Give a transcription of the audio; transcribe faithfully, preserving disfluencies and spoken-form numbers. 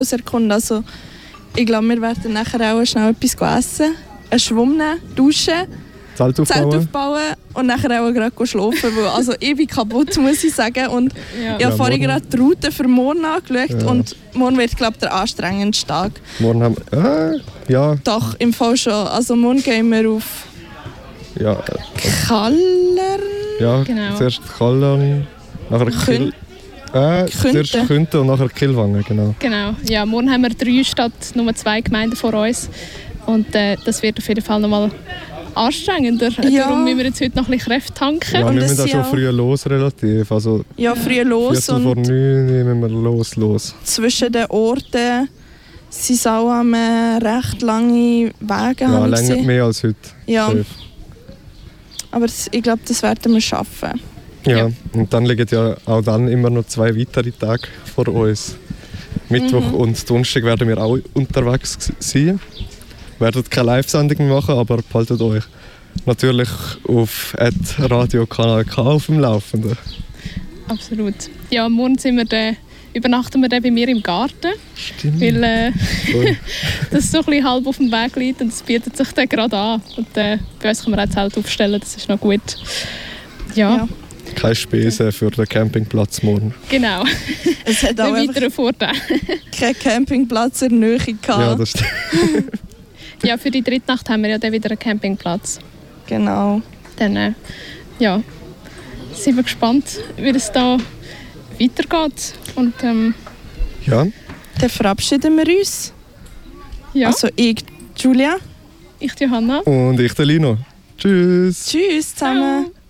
erkunden. Also, ich glaube, wir werden nachher auch schnell etwas essen, einen Schwamm nehmen, duschen, Zelt aufbauen. Zelt aufbauen und nachher auch gerade schlafen. Weil, also, ich bin kaputt, muss ich sagen. Und Ja. ich habe Ja, vorhin morgen- gerade die Route für morgen angeschaut Ja. und morgen wird, glaube ich, der anstrengendste Tag. Morgen haben wir... Ah, ja, Doch, im Fall schon. Also morgen gehen wir auf ja, Kallern. ja. Genau. Zuerst Kallern, nachher Kiel... Äh, Künte. zuerst Künte und nachher Kielwangen, genau. Genau. Ja, morgen haben wir drei statt nur zwei Gemeinden vor uns. Und äh, das wird auf jeden Fall nochmal anstrengender. Ja. Darum müssen wir jetzt heute noch ein bisschen Kräfte tanken. Ja, Und wir es müssen auch sind schon auch- früh los relativ. Also Ja, früh los Viertel vor und neun müssen wir los, los. zwischen den Orten sind es auch am, äh, recht lange Wege. Ja, habe ich länger gesehen. mehr als heute. Ja, Safe. aber das, ich glaube, das werden wir schaffen. Ja. Ja. Und dann liegen ja auch dann immer noch zwei weitere Tage vor uns. Mittwoch Mhm. und Donnerstag werden wir auch unterwegs g- sein. Wir werden keine Live-Sendungen machen, aber behaltet euch natürlich auf Radio Kanal K auf dem Laufenden. Absolut. Ja, morgen sind wir dann, übernachten wir dann bei mir im Garten, Stimmt. weil äh, Cool. das so ein bisschen halb auf dem Weg liegt und es bietet sich dann gerade an. Und äh, bei uns kann man auch Zelt aufstellen, das ist noch gut. Ja, Ja. Keine Spesen für den Campingplatz morgen. genau. Es hat auch Ein einfach weiterer Vorteil. keinen Campingplatz in der Nähe gehabt. Ja, das stimmt. Ja, für die dritte Nacht haben wir ja dann wieder einen Campingplatz. Genau. Dann äh, ja, sind wir gespannt, wie es da weitergeht. Und ähm, Ja, Dann verabschieden wir uns. ja, Also ich, Julia. ich, Johanna. und ich, der Lino. Tschüss. Tschüss zusammen. Ciao.